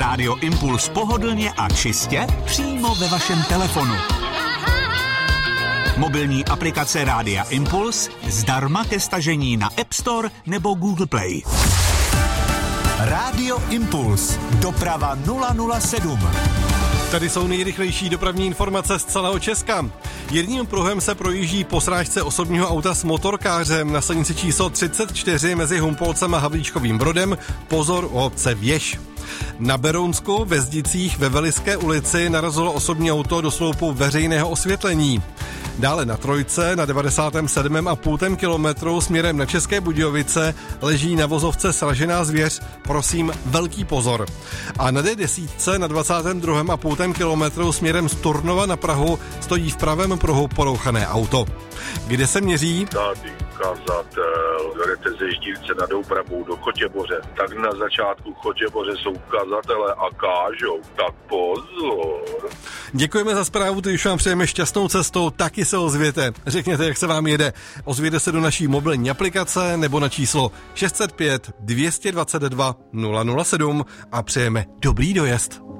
Rádio Impuls pohodlně a čistě přímo ve vašem telefonu. Mobilní aplikace Rádia Impuls zdarma ke stažení na App Store nebo Google Play. Rádio Impuls. Doprava 007. Tady jsou nejrychlejší dopravní informace z celého Česka. Jedním pruhem se projíždí po srážce osobního auta s motorkářem na stanici číslo 34 mezi Humpolcem a Havlíčkovým Brodem. Pozor u obce Věž. Na Berounsku ve Zdicích ve Veliské ulici narazilo osobní auto do sloupu veřejného osvětlení. Dále na Trojce na 97,5 kilometru směrem na České Budějovice leží na vozovce sražená zvěř, prosím velký pozor. A na D10 na 22,5 kilometru směrem z Turnova na Prahu stojí v pravém pruhu porouchané auto. Kde se měří? Tady kazatel, jdete ze Ždívce na Doubravu do Chotěboře, tak na začátku Chotěboře jsou kazatele a kážou, tak pozor. Děkujeme za zprávu, když vám přejeme šťastnou cestou, taky se ozvěte. Řekněte, jak se vám jede. Ozvěte se do naší mobilní aplikace nebo na číslo 605 222 007 a přejeme dobrý dojezd.